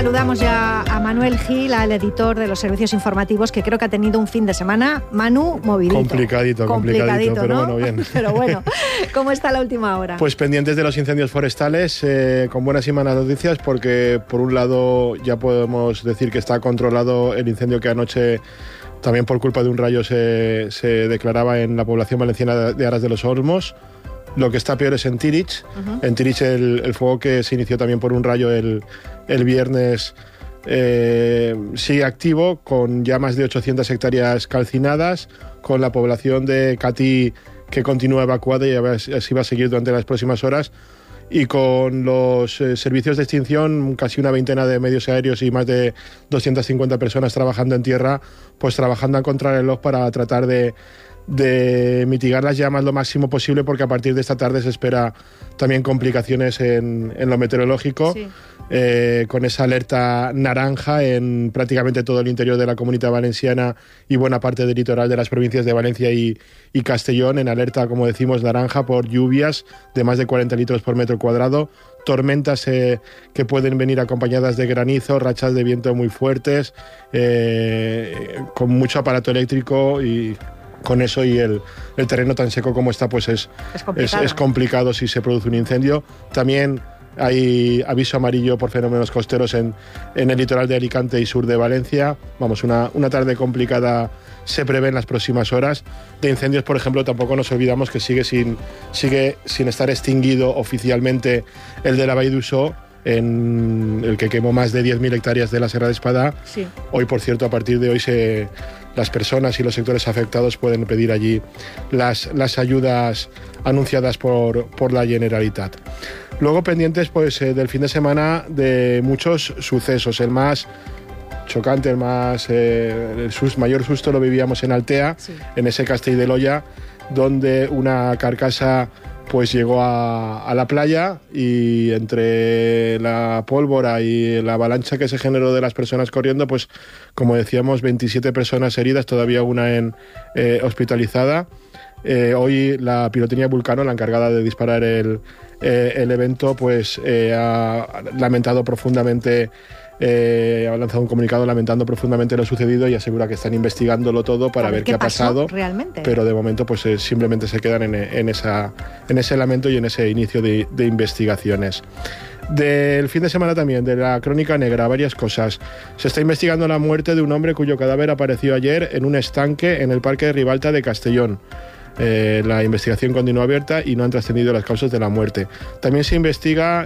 saludamos ya a Manuel Gil, al editor de los servicios informativos, que creo que ha tenido un fin de semana, Manu, movidito. Complicadito, pero ¿no? bueno, bien. Pero bueno, ¿cómo está la última hora? Pues pendientes de los incendios forestales, con buenas y malas noticias, porque por un lado ya podemos decir que está controlado el incendio que anoche, también por culpa de un rayo, se declaraba en la población valenciana de Aras de los Olmos. Lo que está peor es en Tirich. En Tirich el fuego que se inició también por un rayo el viernes sigue activo, con ya más de 800 hectáreas calcinadas, con la población de Catí que continúa evacuada y así va a seguir durante las próximas horas, y con los servicios de extinción, casi una veintena de medios aéreos y más de 250 personas trabajando en tierra, pues trabajando a contrarreloj para tratar de mitigar las llamas lo máximo posible, porque a partir de esta tarde se espera también complicaciones en lo meteorológico, sí. Con esa alerta naranja en prácticamente todo el interior de la Comunidad Valenciana y buena parte del litoral de las provincias de Valencia y Castellón, en alerta, como decimos, naranja por lluvias de más de 40 litros por metro cuadrado, tormentas que pueden venir acompañadas de granizo, rachas de viento muy fuertes, con mucho aparato eléctrico, y con eso y el terreno tan seco como está, pues es complicado si se produce un incendio. También hay aviso amarillo por fenómenos costeros en el litoral de Alicante y sur de Valencia. Vamos, una tarde complicada se prevé en las próximas horas. De incendios, por ejemplo, tampoco nos olvidamos que sigue sin estar extinguido oficialmente el de la Vall d'Uixó, en el que quemó más de 10.000 hectáreas de la Serra de Espadà. Sí. Hoy, por cierto, a partir de hoy las personas y los sectores afectados pueden pedir allí las ayudas anunciadas por la Generalitat. Luego pendientes pues del fin de semana de muchos sucesos. El más chocante, el mayor susto lo vivíamos en Altea, sí. En ese Castell de Loya, donde una carcasa pues llegó a la playa, y entre la pólvora y la avalancha que se generó de las personas corriendo, pues como decíamos, 27 personas heridas, todavía una hospitalizada. Hoy la pirotecnia Vulcano, la encargada de disparar el evento, pues ha lamentado profundamente, ha lanzado un comunicado lamentando profundamente lo sucedido y asegura que están investigándolo todo para ver qué ha pasado realmente. Pero de momento pues simplemente se quedan en ese lamento y en ese inicio de investigaciones. Del fin de semana también, de la crónica negra, varias cosas. Se está investigando la muerte de un hombre cuyo cadáver apareció ayer en un estanque en el Parque de Ribalta de Castellón. La investigación continúa abierta y no han trascendido las causas de la muerte. También se investiga,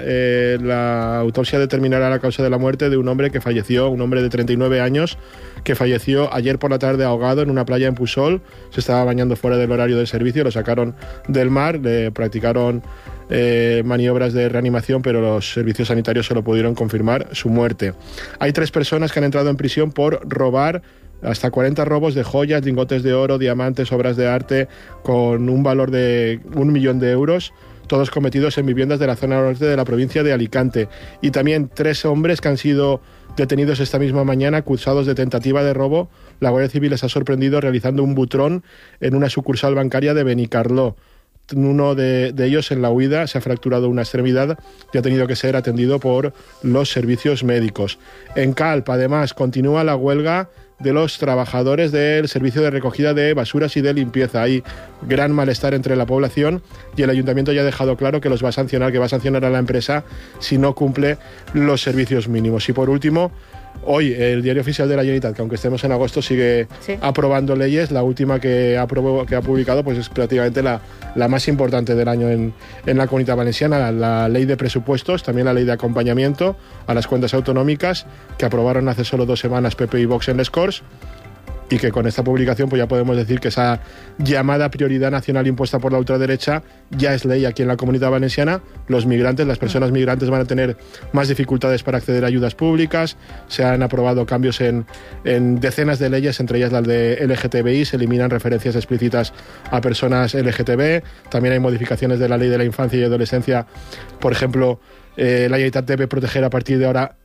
la autopsia determinará la causa de la muerte de un hombre que falleció, un hombre de 39 años, que falleció ayer por la tarde ahogado en una playa en Pusol. Se estaba bañando fuera del horario de servicio, lo sacaron del mar, le practicaron maniobras de reanimación, pero los servicios sanitarios solo pudieron confirmar su muerte. Hay 3 personas que han entrado en prisión por robar hasta 40 robos de joyas, lingotes de oro, diamantes, obras de arte con un valor de 1 millón de euros, todos cometidos en viviendas de la zona norte de la provincia de Alicante. Y también 3 hombres que han sido detenidos esta misma mañana acusados de tentativa de robo. La Guardia Civil les ha sorprendido realizando un butrón en una sucursal bancaria de Benicarló. Uno de ellos, en la huida, se ha fracturado una extremidad y ha tenido que ser atendido por los servicios médicos. En Calp, además, continúa la huelga de los trabajadores del servicio de recogida de basuras y de limpieza. Hay gran malestar entre la población y el ayuntamiento ya ha dejado claro que va a sancionar a la empresa si no cumple los servicios mínimos. Y por último, hoy el Diario Oficial de la Generalitat, que aunque estemos en agosto, sigue aprobando leyes. La última que ha publicado pues es prácticamente la más importante del año en la Comunidad Valenciana, la ley de presupuestos, también la ley de acompañamiento a las cuentas autonómicas, que aprobaron hace solo 2 semanas PP y Vox en les Corts, y que con esta publicación pues ya podemos decir que esa llamada prioridad nacional impuesta por la ultraderecha ya es ley aquí en la Comunidad Valenciana. Los migrantes, las personas migrantes, van a tener más dificultades para acceder a ayudas públicas. Se han aprobado cambios en decenas de leyes, entre ellas la de LGTBI. Se eliminan referencias explícitas a personas LGTB. También hay modificaciones de la ley de la infancia y adolescencia. Por ejemplo, la Generalitat debe proteger a partir de ahora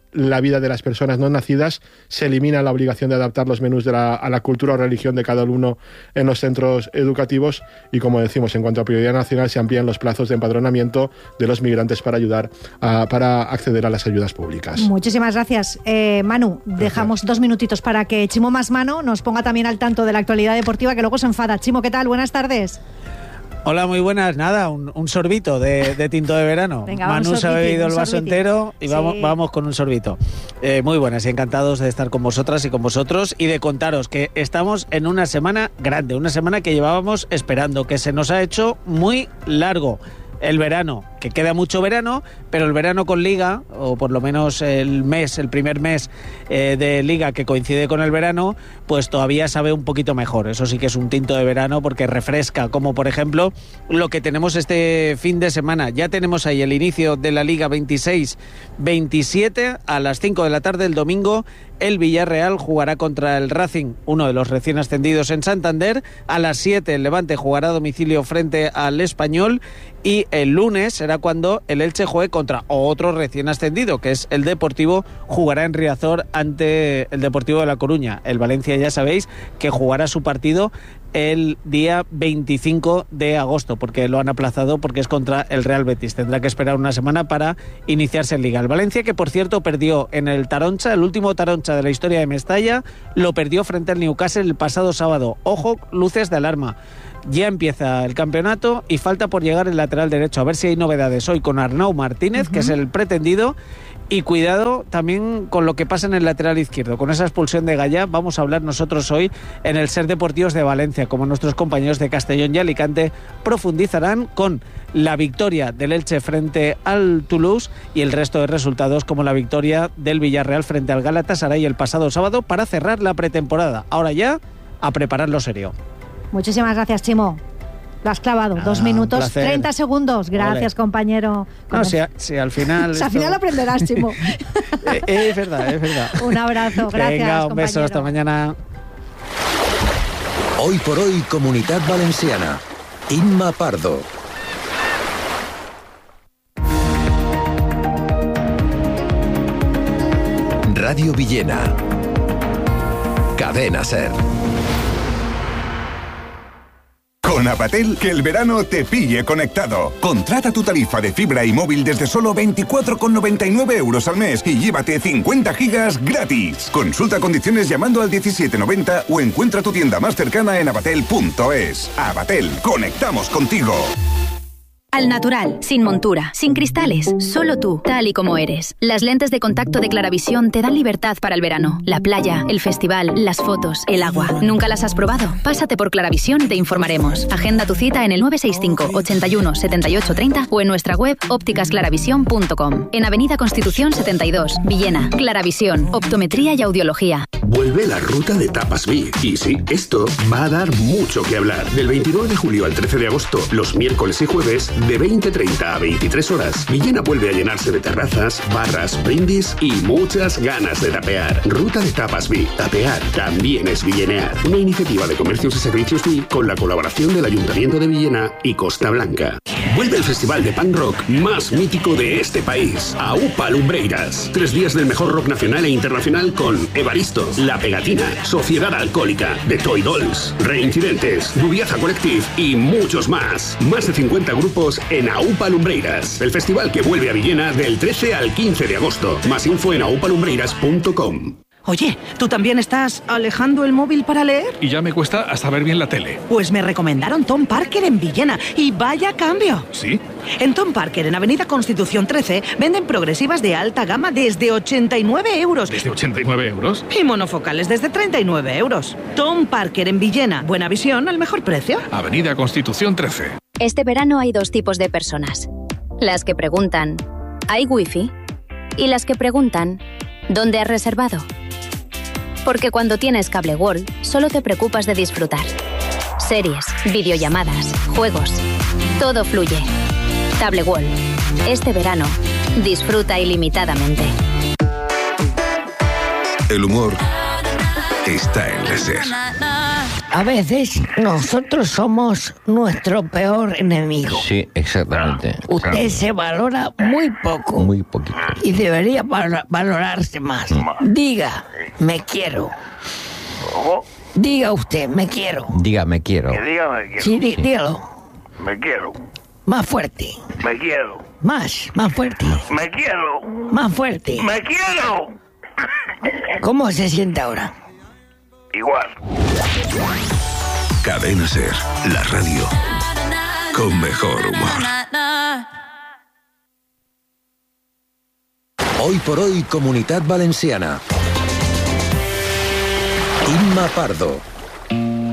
la vida de las personas no nacidas, se elimina la obligación de adaptar los menús a la cultura o religión de cada alumno en los centros educativos y, como decimos, en cuanto a prioridad nacional, se amplían los plazos de empadronamiento de los migrantes para para acceder a las ayudas públicas. Muchísimas gracias. Manu, dejamos 2 minutitos para que Chimo Masmano nos ponga también al tanto de la actualidad deportiva, que luego se enfada. Chimo, ¿qué tal? Buenas tardes. Hola, muy buenas. Nada, un sorbito de tinto de verano. Venga, Manu se ha bebido el vaso entero y sí. vamos con un sorbito. Muy buenas y encantados de estar con vosotras y con vosotros y de contaros que estamos en una semana grande, una semana que llevábamos esperando, que se nos ha hecho muy largo. El verano, que queda mucho verano, pero el verano con Liga, o por lo menos el primer mes de Liga que coincide con el verano, pues todavía sabe un poquito mejor. Eso sí que es un tinto de verano porque refresca, como por ejemplo lo que tenemos este fin de semana. Ya tenemos ahí el inicio de la Liga 26-27 a las 5 de la tarde el domingo. El Villarreal jugará contra el Racing, uno de los recién ascendidos en Santander. A las 7 el Levante jugará a domicilio frente al Español. Y el lunes será cuando el Elche juegue contra otro recién ascendido, que es el Deportivo, jugará en Riazor ante el Deportivo de La Coruña. El Valencia, ya sabéis, que jugará su partido el día 25 de agosto, porque lo han aplazado porque es contra el Real Betis. Tendrá que esperar una semana para iniciarse en Liga. El Valencia, que por cierto perdió en el Taroncha, el último Taroncha de la historia de Mestalla, lo perdió frente al Newcastle el pasado sábado. Ojo, luces de alarma. Ya empieza el campeonato y falta por llegar el lateral derecho. A ver si hay novedades hoy con Arnau Martínez, que es el pretendido. Y cuidado también con lo que pasa en el lateral izquierdo. Con esa expulsión de Gallá vamos a hablar nosotros hoy en el Ser Deportivos de Valencia, como nuestros compañeros de Castellón y Alicante profundizarán con la victoria del Elche frente al Toulouse y el resto de resultados, como la victoria del Villarreal frente al Galatasaray el pasado sábado, para cerrar la pretemporada. Ahora ya, a prepararlo serio. Muchísimas gracias, Chimo. Lo has clavado. 2 minutos, 30 segundos. Gracias, compañero. No, si al final... Al final aprenderás, Chimo. Es verdad. Un abrazo, gracias, Venga, un compañero. beso, hasta mañana. Hoy por hoy, Comunitat Valenciana. Inma Pardo. Radio Villena. Cadena Ser. Con Abatel, que el verano te pille conectado. Contrata tu tarifa de fibra y móvil desde solo 24,99 euros al mes y llévate 50 gigas gratis. Consulta condiciones llamando al 1790 o encuentra tu tienda más cercana en abatel.es. Abatel, conectamos contigo. Al natural, sin montura, sin cristales, solo tú, tal y como eres. Las lentes de contacto de Claravisión te dan libertad para el verano. La playa, el festival, las fotos, el agua. ¿Nunca las has probado? Pásate por Claravisión y te informaremos. Agenda tu cita en el 965 81 78 30 o en nuestra web ópticasclaravisión.com. En Avenida Constitución 72, Villena. Claravisión, optometría y audiología. Vuelve la ruta de Tapas Big. Y sí, esto va a dar mucho que hablar. Del 29 de julio al 13 de agosto, los miércoles y jueves, de 20:30 a 23 horas, Villena vuelve a llenarse de terrazas, barras, brindis y muchas ganas de tapear. Ruta de Tapas Big. Tapear también es villenear. Una iniciativa de comercios y servicios Big con la colaboración del Ayuntamiento de Villena y Costa Blanca. Vuelve el festival de punk rock más mítico de este país, AUPA Lumbreiras. 3 días del mejor rock nacional e internacional con Evaristo, La Pegatina, Sociedad Alcohólica, The Toy Dolls, Reincidentes, Rubiaza Collective y muchos más. Más de 50 grupos en AUPA Lumbreiras, el festival que vuelve a Villena del 13 al 15 de agosto. Más info en aupalumbreiras.com. Oye, ¿tú también estás alejando el móvil para leer? Y ya me cuesta hasta ver bien la tele. Pues me recomendaron Tom Parker en Villena y vaya cambio. ¿Sí? En Tom Parker, en Avenida Constitución 13, venden progresivas de alta gama desde 89 euros. ¿Desde 89 euros? Y monofocales desde 39 euros. Tom Parker en Villena. Buena visión al mejor precio. Avenida Constitución 13. Este verano hay 2 tipos de personas. Las que preguntan, ¿hay wifi? Y las que preguntan, ¿dónde has reservado? Porque cuando tienes Cable World, solo te preocupas de disfrutar. Series, videollamadas, juegos. Todo fluye. Cable World. Este verano, disfruta ilimitadamente. El humor está en la SER. A veces nosotros somos nuestro peor enemigo. Sí, exactamente. Usted se valora muy poco. Muy poquito. Y debería valorarse más. Diga, me quiero. Diga usted, me quiero. Diga, me quiero. Diga, me quiero. Sí, dígalo. Me quiero. Más fuerte. Me quiero. Más fuerte. Me quiero. Más fuerte. Me quiero. ¿Cómo se siente ahora? Igual. Cadena Ser, la radio con mejor humor. Hoy por hoy, Comunitat Valenciana. Imma Pardo.